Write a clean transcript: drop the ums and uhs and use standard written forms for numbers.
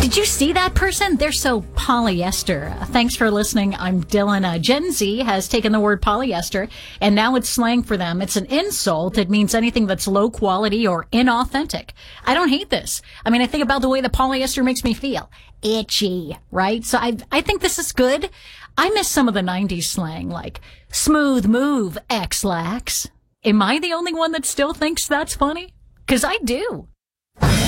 Did you see that person? They're so polyester. Thanks for listening. I'm Dylan. Gen Z has taken the word polyester, and now it's slang for them. It's an insult. It means anything that's low quality or inauthentic. I don't hate this. I mean, I think about the way the polyester makes me feel. Itchy, right? So I think this is good. I miss some of the 90s slang, like smooth move, X-lax. Am I the only one that still thinks that's funny? 'Cause I do.